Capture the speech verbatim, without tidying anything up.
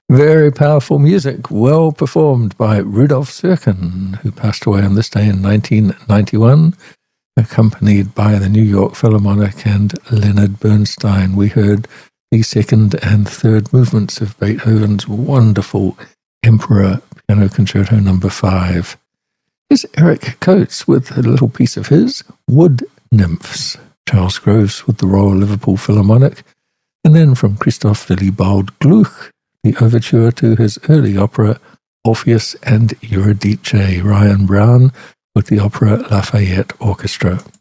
Very powerful music, well performed by Rudolf Serkin, who passed away on this day in nineteen ninety-one, accompanied by the New York Philharmonic and Leonard Bernstein. We heard the second and third movements of Beethoven's wonderful Emperor Piano Concerto number five. Here's Eric Coates with a little piece of his, Wood Nymphs. Charles Groves with the Royal Liverpool Philharmonic. And then from Christoph Willibald Gluck, the overture to his early opera, Orpheus and Eurydice. Ryan Brown with the opera Lafayette Orchestra.